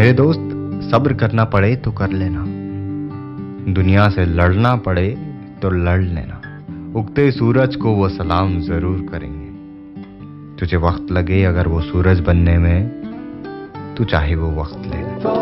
मेरे दोस्त, सब्र करना पड़े तो कर लेना, दुनिया से लड़ना पड़े तो लड़ लेना। उगते सूरज को वो सलाम जरूर करेंगे। तुझे वक्त लगे अगर वो सूरज बनने में, तू चाहे वो वक्त ले।